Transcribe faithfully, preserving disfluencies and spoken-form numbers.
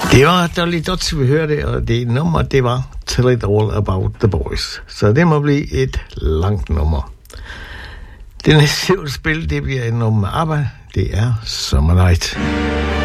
Det var Dolly Dots, vi hørte, og det nummer, det var Tell It All About The Boys. Så det må blive et langt nummer. Det næste spil, det bliver et nummer ABBA. Det er Summer Night.